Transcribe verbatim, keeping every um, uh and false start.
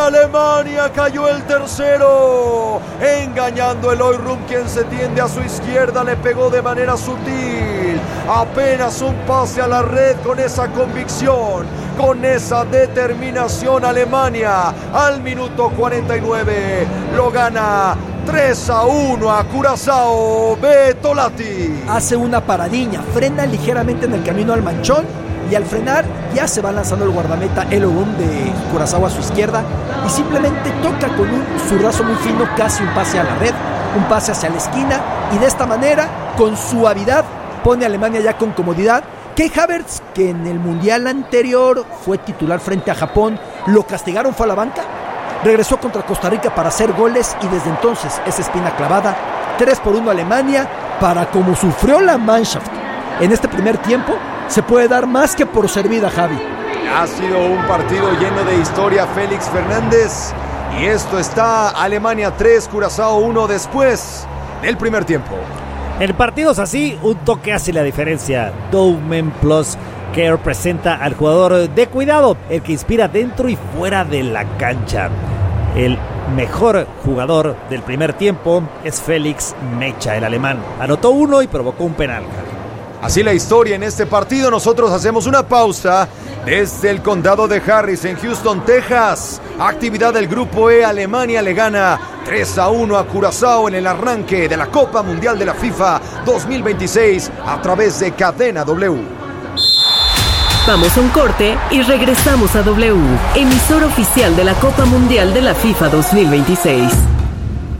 Alemania cayó el tercero. Engañando el Oyrum, quien se tiende a su izquierda, le pegó de manera sutil. Apenas un pase a la red. Con esa convicción, con esa determinación, Alemania al minuto cuarenta y nueve lo gana tres a uno a Curazao. Betolati hace una paradiña, frena ligeramente en el camino al manchón, y al frenar ya se va lanzando el guardameta El Oyrum de Curazao a su izquierda y simplemente toca con un zurdazo muy fino, casi un pase a la red, un pase hacia la esquina, y de esta manera, con suavidad, pone a Alemania ya con comodidad. Kai Havertz, que en el mundial anterior fue titular frente a Japón, lo castigaron, fue a la banca, regresó contra Costa Rica para hacer goles, y desde entonces esa espina clavada. Tres por uno Alemania. Para como sufrió la Mannschaft en este primer tiempo, se puede dar más que por servida, Javi. Ha sido un partido lleno de historia, Félix Fernández, y esto está Alemania tres, Curazao uno después del primer tiempo. En partidos así, un toque hace la diferencia. Dowman Plus, que representa al jugador de cuidado, el que inspira dentro y fuera de la cancha. El mejor jugador del primer tiempo es Felix Mecha, el alemán. Anotó uno y provocó un penal. Así la historia en este partido. Nosotros hacemos una pausa desde el condado de Harris en Houston, Texas. Actividad del Grupo E. Alemania le gana tres a uno a Curazao en el arranque de la Copa Mundial de la FIFA dos mil veintiséis a través de Cadena W. Vamos a un corte y regresamos a W, emisora oficial de la Copa Mundial de la FIFA dos mil veintiséis.